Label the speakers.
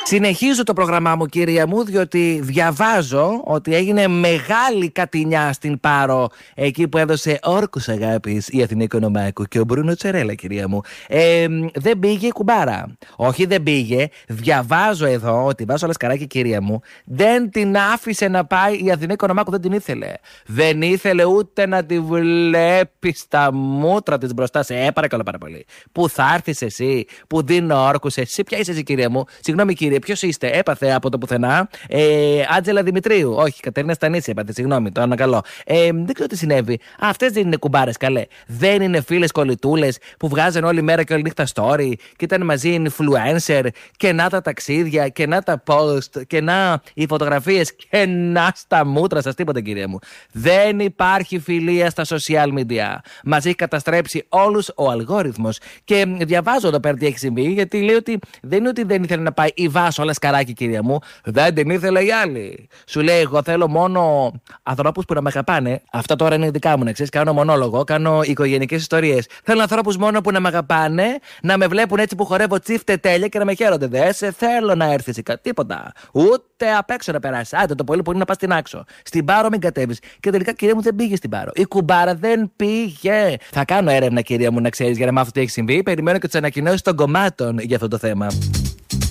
Speaker 1: Συνεχίζω το πρόγραμμά μου, κυρία μου, διότι διαβάζω ότι έγινε μεγάλη κατηνιά στην Πάρο, εκεί που έδωσε όρκους αγάπης η Αθηνά Οικονομάκου και ο Μπρούνο Τσερέλα, κυρία μου. Δεν πήγε η κουμπάρα. Όχι, δεν πήγε. Διαβάζω εδώ ότι Βάσο Λασκαράκη, κυρία μου, δεν την άφησε να πάει η Αθηνά Οικονομάκου, δεν την ήθελε. Δεν ήθελε ούτε να τη βλέπει στα μούτρα της μπροστά. Σε παρακαλώ πάρα πολύ. Που θα έρθεις εσύ, που δίνω όρκους, εσύ ποια είσαι εσύ, κυρία μου? Συγγνώμη, κύριε, ποιος είστε? Έπαθε από το πουθενά. Άντζελα Δημητρίου. Όχι, Κατερίνα Στανίση έπαθε, συγγνώμη, το ανακαλώ. Δεν ξέρω τι συνέβη. Αυτές δεν είναι κουμπάρες, καλέ. Δεν είναι φίλες κολλητούλες που βγάζαν όλη μέρα και όλη νύχτα story και ήταν μαζί influencer και να τα ταξίδια και να τα post και να οι φωτογραφίες και να στα μούτρα σας, τίποτα, κυρία μου. Δεν υπάρχει φιλία στα social media. Μας έχει καταστρέψει όλους ο αλγόριθμος. Και διαβάζω εδώ πέρα τι έχει συμβεί, γιατί λέει ότι δεν είναι ότι δεν ήθελε να πάει η Βάσο Λασκαράκη, κυρία μου. Δεν την ήθελε η άλλη. Σου λέει, εγώ θέλω μόνο ανθρώπους που να με αγαπάνε. Αυτά τώρα είναι δικά μου, να ξέρεις. Κάνω μονόλογο, κάνω οικογενειακές ιστορίες. Θέλω ανθρώπους μόνο που να με αγαπάνε, να με βλέπουν έτσι που χορεύω τσίφτε τέλεια και να με χαίρονται. Δεν σε θέλω να έρθεις τίποτα. Ούτε απ' έξω να περάσει. Άντε το πολύ πολύ να πας στην άξο. Στην Πάρο μην κατέβεις. Και τελικά, κυρία μου, δεν πήγε στην Πάρο. Η κουμπάρα δεν πήγε. Θα κάνω έρευνα, κυρία μου, να ξέρεις, για να μάθω τι έχει συμβεί. Περιμένω και τις ανακοινώσεις των κομμάτων για αυτό το θέμα.